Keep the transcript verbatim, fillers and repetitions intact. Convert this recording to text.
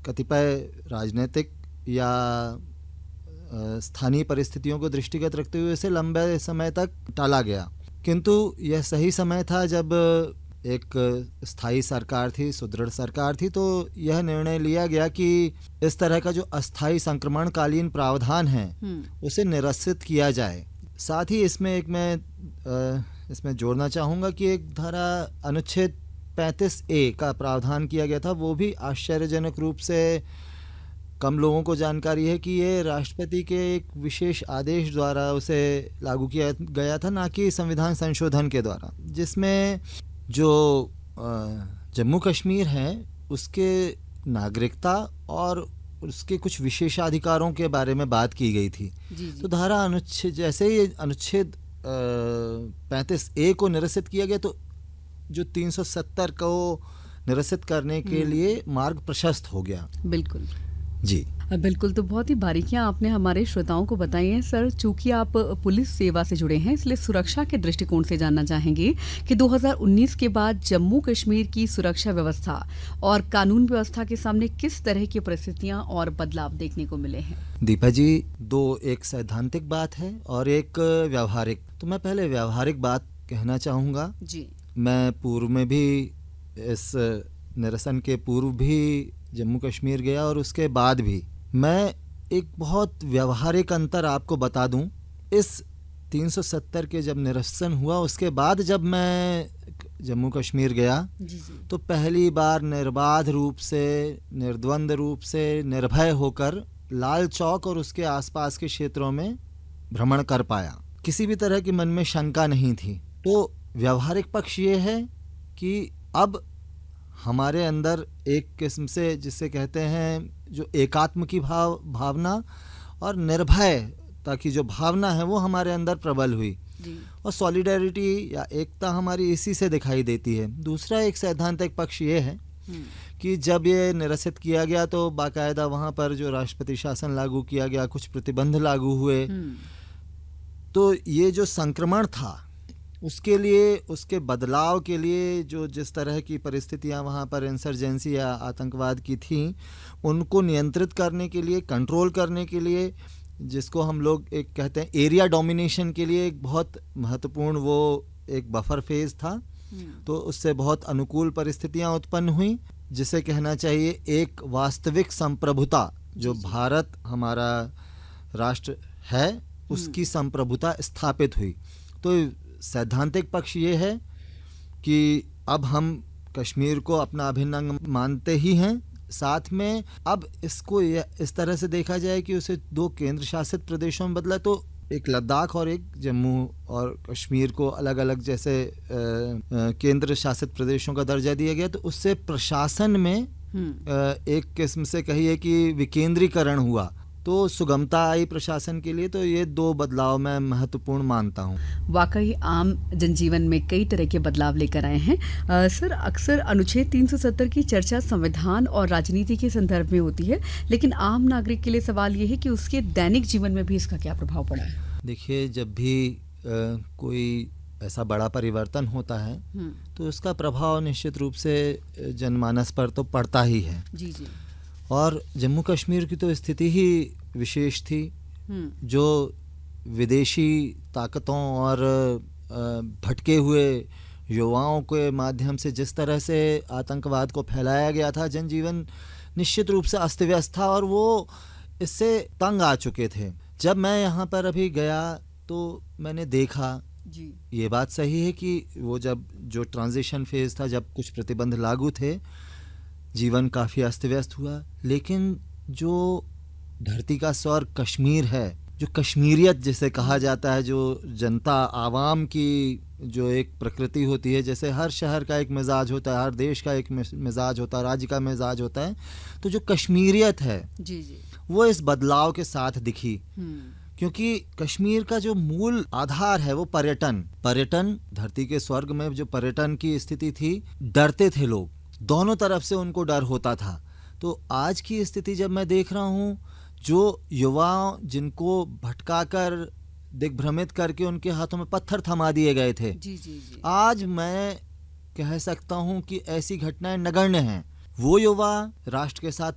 कतिपय राजनीतिक या स्थानीय परिस्थितियों को दृष्टिगत रखते हुए इसे लंबे समय तक टाला गया, किंतु यह सही समय था जब एक स्थायी सरकार थी, सुदृढ़ सरकार थी, तो यह निर्णय लिया गया कि इस तरह का जो अस्थायी संक्रमणकालीन प्रावधान है उसे निरसित किया जाए। साथ ही इसमें एक मैं इसमें जोड़ना चाहूँगा कि एक धारा अनुच्छेद पैंतीस ए का प्रावधान किया गया था, वो भी आश्चर्यजनक रूप से कम लोगों को जानकारी है कि ये राष्ट्रपति के एक विशेष आदेश द्वारा उसे लागू किया गया था, ना कि संविधान संशोधन के द्वारा, जिसमें जो जम्मू कश्मीर है उसके नागरिकता और उसके कुछ विशेषाधिकारों के बारे में बात की गई थी। जी जी। तो धारा अनुच्छेद जैसे ही अनुच्छेद पैंतीस ए को निरसित किया गया तो जो तीन सौ सत्तर को निरसित करने के लिए मार्ग प्रशस्त हो गया। बिल्कुल जी बिल्कुल। तो बहुत ही बारीकियां आपने हमारे श्रोताओं को बताई हैं। सर, चूंकि आप पुलिस सेवा से जुड़े हैं, इसलिए सुरक्षा के दृष्टिकोण से जानना चाहेंगे कि दो हज़ार उन्नीस के बाद जम्मू कश्मीर की सुरक्षा व्यवस्था और कानून व्यवस्था के सामने किस तरह की परिस्थितियां और बदलाव देखने को मिले हैं? दीपा जी, दो एक सैद्धांतिक बात है और एक व्यावहारिक। तो मैं पहले व्यावहारिक बात कहना चाहूँगा। जी। मैं पूर्व में भी इस निरसन के पूर्व भी जम्मू कश्मीर गया और उसके बाद भी। मैं एक बहुत व्यावहारिक अंतर आपको बता दूं। इस तीन सौ सत्तर के जब निरसन हुआ उसके बाद जब मैं जम्मू कश्मीर गया जी जी। तो पहली बार निर्बाध रूप से, निर्द्वंद रूप से, निर्भय होकर लाल चौक और उसके आसपास के क्षेत्रों में भ्रमण कर पाया। किसी भी तरह की मन में शंका नहीं थी। तो व्यावहारिक पक्ष ये है कि अब हमारे अंदर एक किस्म से जिसे कहते हैं जो एकात्म की भाव भावना और निर्भयता की जो भावना है वो हमारे अंदर प्रबल हुई जी। और सॉलिडैरिटी या एकता हमारी इसी से दिखाई देती है। दूसरा एक सैद्धांतिक पक्ष ये है कि जब ये निरसित किया गया तो बाकायदा वहाँ पर जो राष्ट्रपति शासन लागू किया गया, कुछ प्रतिबंध लागू हुए, तो ये जो संक्रमण था उसके लिए, उसके बदलाव के लिए जो जिस तरह की परिस्थितियां वहाँ पर इंसर्जेंसी या आतंकवाद की थीं, उनको नियंत्रित करने के लिए, कंट्रोल करने के लिए, जिसको हम लोग एक कहते हैं एरिया डोमिनेशन के लिए, एक बहुत महत्वपूर्ण वो एक बफर फेज था। तो उससे बहुत अनुकूल परिस्थितियां उत्पन्न हुई, जिसे कहना चाहिए एक वास्तविक संप्रभुता, जो भारत हमारा राष्ट्र है उसकी संप्रभुता स्थापित हुई। तो सैद्धांतिक पक्ष ये है कि अब हम कश्मीर को अपना अभिन्न अंग मानते ही हैं। साथ में अब इसको इस तरह से देखा जाए कि उसे दो केंद्र शासित प्रदेशों में बदला, तो एक लद्दाख और एक जम्मू और कश्मीर को अलग अलग जैसे केंद्र शासित प्रदेशों का दर्जा दिया गया। तो उससे प्रशासन में आ, एक किस्म से कहिए कि विकेंद्रीकरण हुआ, तो सुगमता आई प्रशासन के लिए। तो ये दो बदलाव मैं महत्वपूर्ण मानता हूँ। वाकई आम जनजीवन में कई तरह के बदलाव लेकर आए हैं। आ, सर, अक्सर अनुच्छेद तीन सौ सत्तर की चर्चा संविधान और राजनीति के संदर्भ में होती है, लेकिन आम नागरिक के लिए सवाल ये है कि उसके दैनिक जीवन में भी इसका क्या प्रभाव पड़ा है? देखिए, जब भी आ, कोई ऐसा बड़ा परिवर्तन होता है तो उसका प्रभाव निश्चित रूप से जनमानस पर तो पड़ता ही है। जी जी। और जम्मू कश्मीर की तो स्थिति ही विशेष थी, जो विदेशी ताकतों और भटके हुए युवाओं के माध्यम से जिस तरह से आतंकवाद को फैलाया गया था, जनजीवन निश्चित रूप से अस्त व्यस्त था और वो इससे तंग आ चुके थे। जब मैं यहाँ पर अभी गया तो मैंने देखा जी। ये बात सही है कि वो जब जो ट्रांजिशन फेज था, जब कुछ प्रतिबंध लागू थे, जीवन काफ़ी अस्त व्यस्त हुआ। लेकिन जो धरती का स्वर कश्मीर है, जो कश्मीरियत जिसे कहा जाता है, जो जनता आवाम की जो एक प्रकृति होती है, जैसे हर शहर का एक मिजाज होता है, हर देश का एक मिजाज होता है, राज्य का मिजाज होता है, तो जो कश्मीरियत है जी जी। वो इस बदलाव के साथ दिखी। क्योंकि कश्मीर का जो मूल आधार है वो पर्यटन पर्यटन धरती के स्वर्ग में जो पर्यटन की स्थिति थी, डरते थे लोग, दोनों तरफ से उनको डर होता था। तो आज की स्थिति जब मैं देख रहा हूँ, जो युवा जिनको भटकाकर दिग्भ्रमित करके उनके हाथों में पत्थर थमा दिए गए थे, जी जी जी। आज मैं कह सकता हूँ कि ऐसी घटनाएं नगण्य हैं। वो युवा राष्ट्र के साथ